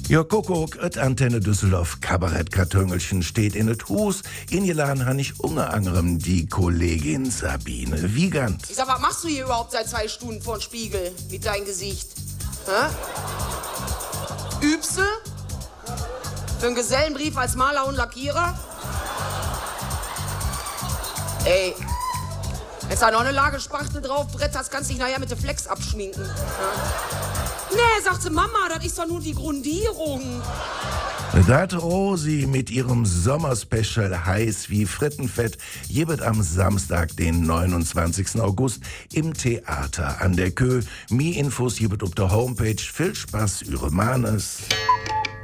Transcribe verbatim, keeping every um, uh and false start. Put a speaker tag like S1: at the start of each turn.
S1: Ja, Kuckuck, et Antenne Düsseldorf Kabarettkartöngelchen steht in et Hus. In Jelan han ich unter anderem die Kollegin Sabine Wiegand.
S2: Ich sag, was machst du hier überhaupt seit zwei Stunden vor dem Spiegel mit deinem Gesicht? Hä? Übste? Für einen Gesellenbrief als Maler und Lackierer? Ey, jetzt da noch eine Lage Spachtel drauf, Brett, das kannst du dich nachher mit der Flex abschminken. Ja? Nee, sagte Mama, das ist doch nur die Grundierung.
S1: Da hat Rosi mit ihrem Sommerspecial heiß wie Frittenfett jebet am Samstag, den neunundzwanzigsten August im Theater an der Kö. Mi Infos jebet auf der Homepage. Viel Spaß, Üre Manes.